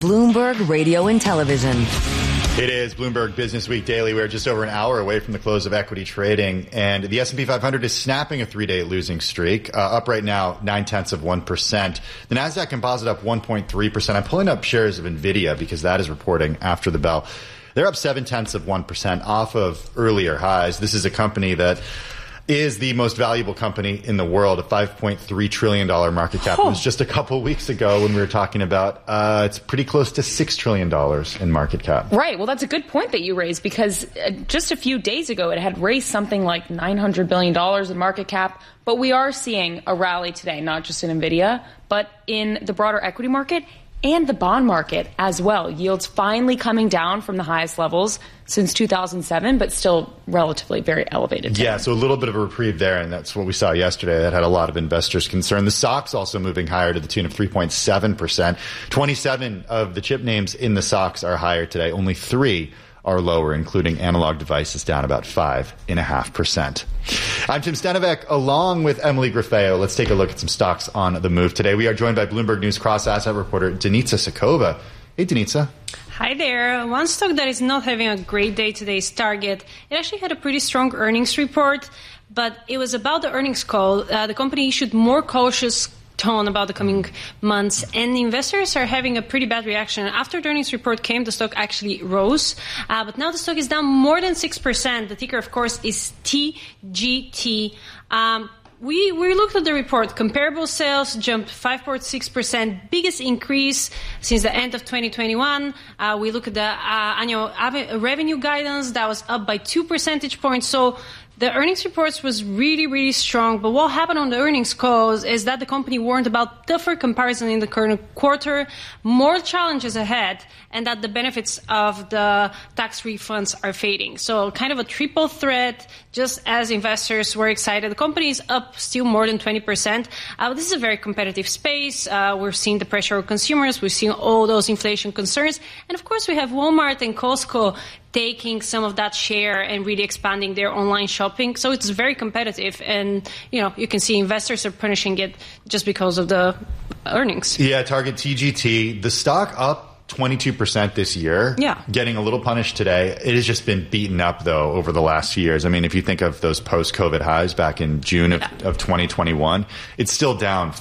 Bloomberg Radio and Television. It is Bloomberg Business Week Daily. We're just over an hour away from the close of equity trading, and the S&P 500 is snapping a three-day losing streak, up right now 0.9%. The Nasdaq Composite up 1.3%. I'm pulling up shares of NVIDIA because that is reporting after the bell. They're up 0.7% off of earlier highs. This is a company that is the most valuable company in the world, a $5.3 trillion market cap. It was just a couple of weeks ago when we were talking about it's pretty close to $6 trillion in market cap. Right. Well, that's a good point that you raised, because just a few days ago it had raised something like $900 billion in market cap. But we are seeing a rally today, not just in NVIDIA, but in the broader equity market and the bond market as well. Yields finally coming down from the highest levels since 2007, but still relatively very elevated. Yeah, so a little bit of a reprieve there, and that's what we saw yesterday. That had a lot of investors concerned. The SOX also moving higher to the tune of 3.7%. 27 of the chip names in the SOX are higher today. Only 3 are lower, including Analog Devices down about 5.5%. I'm Tim Stenovec, along with Emily Grafeo. Let's take a look at some stocks on the move today. We are joined by Bloomberg News cross-asset reporter Denitsa Sakova. Hey, Denitsa. Hi there. One stock that is not having a great day today is Target. It actually had a pretty strong earnings report, but it was about the earnings call. The company issued more cautious tone about the coming months, and investors are having a pretty bad reaction. After the earnings report came, the stock actually rose, but now the stock is down more than 6%. The ticker, of course, is TGT. We looked at the report. Comparable sales jumped 5.6%, biggest increase since the end of 2021. We look at the annual revenue guidance. That was up by 2 percentage points. So the earnings reports was really, really strong. But what happened on the earnings calls is that the company warned about tougher comparison in the current quarter, more challenges ahead, and that the benefits of the tax refunds are fading. So kind of a triple threat, just as investors were excited. The company is up still more than 20%. This is a very competitive space. We're seeing the pressure on consumers. We're seeing all those inflation concerns. And of course, we have Walmart and Costco taking some of that share and really expanding their online shopping. So it's very competitive. And, you can see investors are punishing it just because of the earnings. Yeah, Target TGT, the stock up 22% this year. Yeah. Getting a little punished today. It has just been beaten up, though, over the last few years. I mean, if you think of those post-COVID highs back in June of 2021, it's still down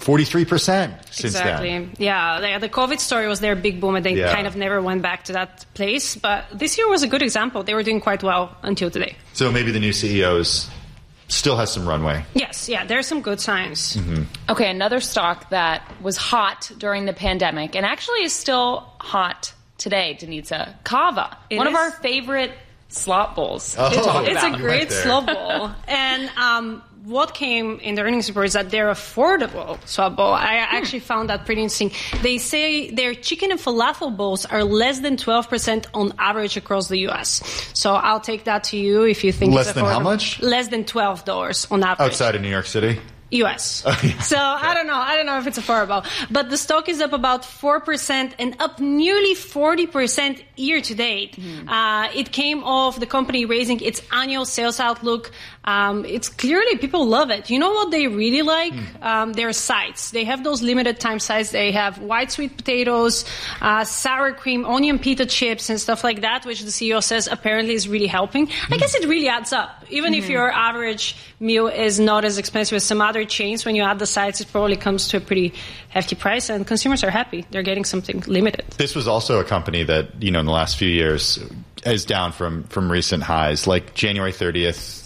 43% since then. Yeah. The COVID story was their big boom, and they kind of never went back to that place. But this year was a good example. They were doing quite well until today. So maybe the new CEOs still has some runway. Yes, there's some good signs. Mm-hmm. Okay, another stock that was hot during the pandemic and actually is still hot today, Denitsa. Kava, one of our favorite slot bowls. It's a great slot bowl. And what came in the earnings report is that they're affordable slot bowl. I actually found that pretty interesting. They say their chicken and falafel bowls are less than 12% on average across the U.S. So I'll take that to you if you think less it's than affordable. How much? Less than $12 on average. Outside of New York City? U.S. Oh, yeah. So I don't know if it's affordable. But the stock is up about 4% and up nearly 40% year to date. It came off the company raising its annual sales outlook. It's clearly people love it. You know what they really like? Their sides. They have those limited time sides. They have white sweet potatoes, sour cream, onion pita chips, and stuff like that, which the CEO says apparently is really helping. I guess it really adds up. Even if your average meal is not as expensive as some other chains, when you add the sides, it probably comes to a pretty hefty price, and consumers are happy. They're getting something limited. This was also a company that, in the last few years is down from recent highs, like January 30th,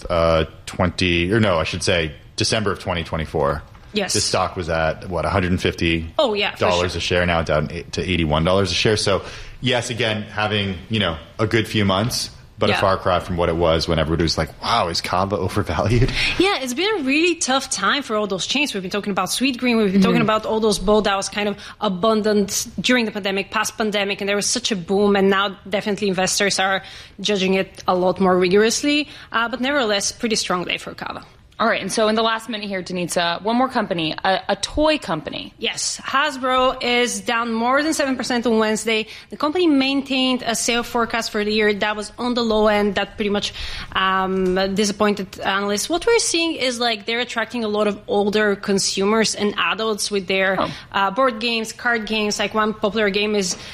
December of 2024. Yes. This stock was at, $150 $150 a share, now down to $81 a share. So, yes, again, having, a good few months, but a far cry from what it was when everybody was like, wow, is Kava overvalued? Yeah, it's been a really tough time for all those chains. We've been talking about Sweetgreen. We've been talking about all those bowls that was kind of abundant during the pandemic, past pandemic, and there was such a boom. And now definitely investors are judging it a lot more rigorously. But nevertheless, pretty strong day for Kava. All right, and so in the last minute here, Denitsa, one more company, a toy company. Yes, Hasbro is down more than 7% on Wednesday. The company maintained a sales forecast for the year that was on the low end. That pretty much disappointed analysts. What we're seeing is like they're attracting a lot of older consumers and adults with their board games, card games. Like one popular game is